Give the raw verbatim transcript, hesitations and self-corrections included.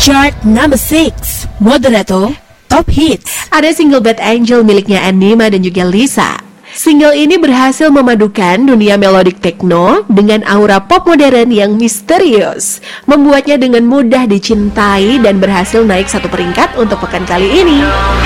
Chart number six, Moderato Top Hits. Ada single Bad Angel miliknya Enigma dan juga Lisa. Single ini berhasil memadukan dunia melodik techno dengan aura pop modern yang misterius, membuatnya dengan mudah dicintai dan berhasil naik satu peringkat untuk pekan kali ini.